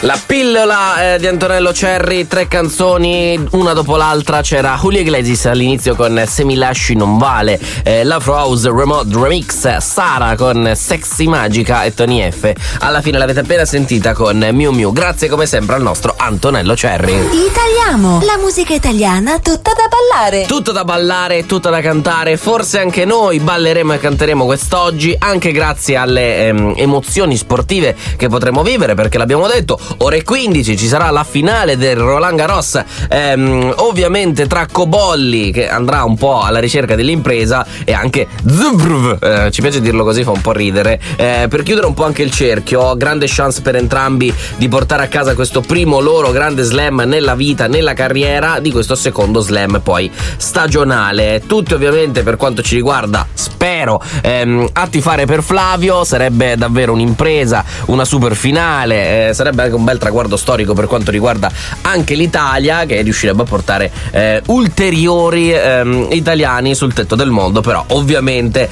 La pillola di Antonello Cerri, 3 canzoni, una dopo l'altra. C'era Julio Iglesias all'inizio con Se mi lasci non vale, l'Afro House Remote Remix, Sara con Sexy Magica e Tony F. Alla fine l'avete appena sentita con Miu Miu. Grazie come sempre al nostro Antonello Cerri. Italiamo, la musica italiana tutta da ballare. Tutto da ballare, tutto da cantare. Forse anche noi balleremo e canteremo quest'oggi, anche grazie alle emozioni sportive che potremo vivere, perché l'abbiamo detto, ore 15 ci sarà la finale del Roland Garros, ovviamente tra Cobolli, che andrà un po' alla ricerca dell'impresa, e anche Zubruv, ci piace dirlo così, fa un po' ridere, per chiudere un po' anche il cerchio. Grande chance per entrambi di portare a casa questo primo loro grande slam nella vita, nella carriera, di questo secondo slam poi stagionale. Tutti ovviamente, per quanto ci riguarda, spero a tifare per Flavio. Sarebbe davvero un'impresa, una super finale, sarebbe anche un bel traguardo storico per quanto riguarda anche l'Italia, che riuscirebbe a portare ulteriori italiani sul tetto del mondo. Però ovviamente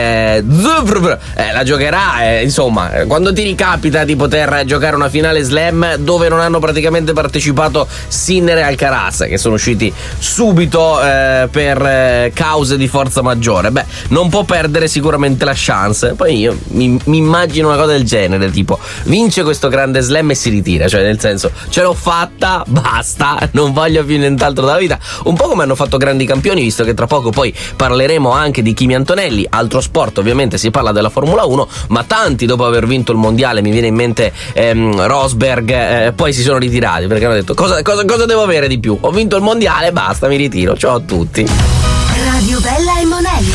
la giocherà, insomma, quando ti ricapita di poter giocare una finale slam dove non hanno praticamente partecipato Sinner e Alcaraz, che sono usciti subito per cause di forza maggiore, beh, non può perdere sicuramente la chance. Poi io mi immagino una cosa del genere, tipo vince questo grande slam e si ritira, cioè nel senso, ce l'ho fatta, basta, non voglio più nient'altro dalla vita. Un po' come hanno fatto grandi campioni, visto che tra poco poi parleremo anche di Kimi Antonelli. Altro sport, ovviamente si parla della Formula 1, ma tanti dopo aver vinto il mondiale, mi viene in mente Rosberg, poi si sono ritirati perché hanno detto cosa devo avere di più? Ho vinto il mondiale, basta, mi ritiro, ciao a tutti. Radio Bella e Monello.